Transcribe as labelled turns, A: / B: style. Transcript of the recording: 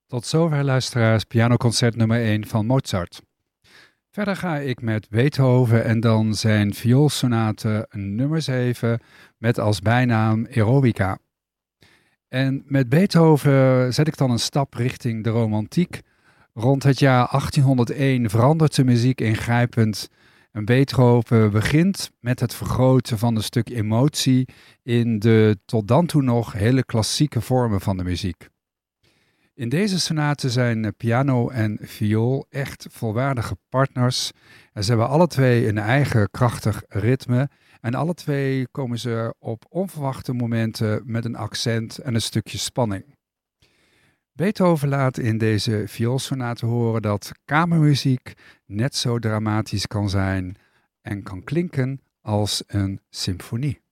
A: Tot zover luisteraars, pianoconcert nummer 1 van Mozart. Verder ga ik met Beethoven en dan zijn vioolsonate nummer 7 met als bijnaam Eroica. En met Beethoven zet ik dan een stap richting de romantiek. Rond het jaar 1801 verandert de muziek ingrijpend. En Beethoven begint met het vergroten van een stuk emotie in de tot dan toe nog hele klassieke vormen van de muziek. In deze sonate zijn piano en viool echt volwaardige partners. En ze hebben alle twee een eigen krachtig ritme. En alle twee komen ze op onverwachte momenten met een accent en een stukje spanning. Beethoven laat in deze vioolsonate horen dat kamermuziek net zo dramatisch kan zijn en kan klinken als een symfonie.